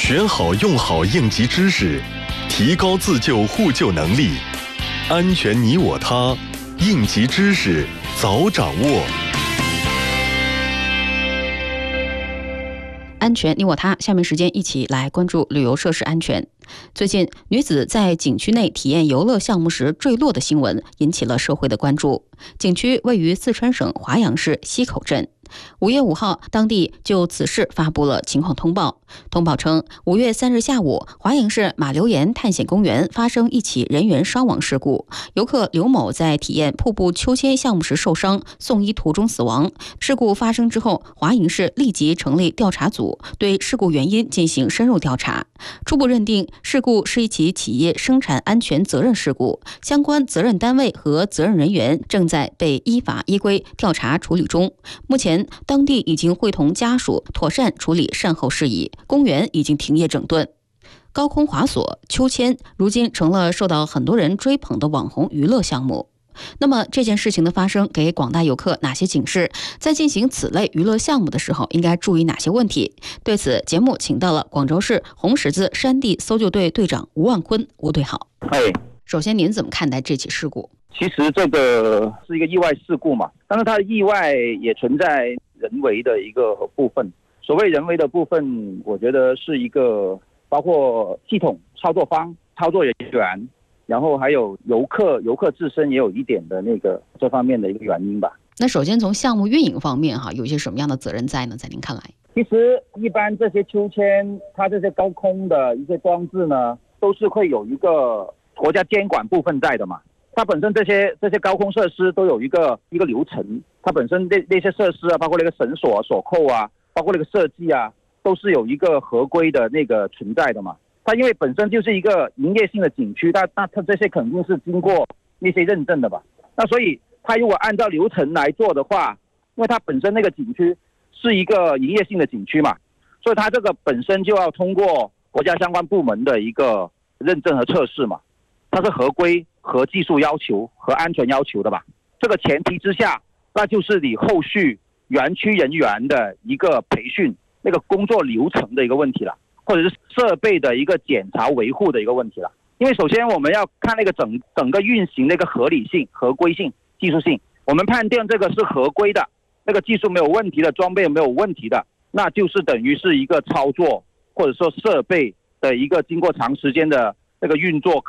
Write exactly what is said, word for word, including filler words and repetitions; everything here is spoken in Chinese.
学好用好应急知识，提高自救互救能力，安全你我他，应急知识早掌握。 安全你我他，下面时间一起来关注旅游设施安全。最近，女子在景区内体验游乐项目时坠落的新闻引起了社会的关注。景区位于四川省华阳市溪口镇。五月五号，当地就此事发布了情况通报。通报称，五月三日下午，华阳市马留岩探险公园发生一起人员伤亡事故，游客刘某在体验瀑布秋千项目时受伤，送医途中死亡。事故发生之后，华阳市立即成立调查组，对事故原因进行深入调查。初步认定，事故是一起企业生产安全责任事故，相关责任单位和责任人员正在被依法依规调查处理中。目前，当地已经会同家属妥善处理善后事宜，公园已经停业整顿。高空滑索、秋千如今成了受到很多人追捧的网红娱乐项目。那么这件事情的发生给广大游客哪些警示？在进行此类娱乐项目的时候应该注意哪些问题？对此，节目请到了广州市红十字山地搜救队队长吴万坤。吴队好。 哎， 首先您怎么看待这起事故？ 其实这个是一个意外事故嘛，但是它的意外也存在人为的一个部分。所谓人为的部分，我觉得是一个包括系统、操作方、操作人员，然后还有游客，游客自身也有一点的那个这方面的一个原因吧。 那首先从项目运营方面哈，有一些什么样的责任在呢？在您看来？ 其实一般这些秋千，它这些高空的一些装置呢，都是会有一个国家监管部分在的嘛。它本身这些这些高空设施都有一个一个流程，它本身那那些设施啊，包括那个绳索、锁扣啊，包括那个设计啊，都是有一个合规的那个存在的嘛。它因为本身就是一个营业性的景区，那那它这些肯定是经过那些认证的吧。那所以它如果按照流程来做的话，因为它本身那个景区是一个营业性的景区嘛，所以它这个本身就要通过国家相关部门的一个认证和测试嘛，它是合规、和技术要求和安全要求的吧。这个前提之下，那就是你后续园区人员的一个培训、那个工作流程的一个问题了，或者是设备的一个检查维护的一个问题了。因为首先我们要看那个整整个运行的一个合理性、合规性、技术性。我们判定这个是合规的，那个技术没有问题的，装备没有问题的，那就是等于是一个操作或者说设备的一个经过长时间的那个运作